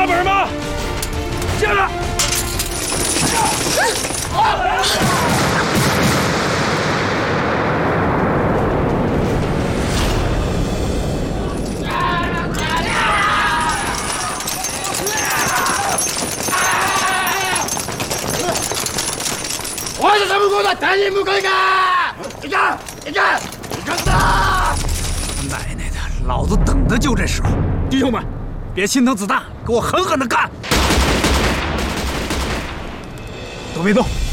本吗？下来！我是他们国的单一木杆杆，你看，你看，你看他！ 奶奶的，老子等的就这时候！弟兄们，别心疼子弹，给我狠狠的干！都别动！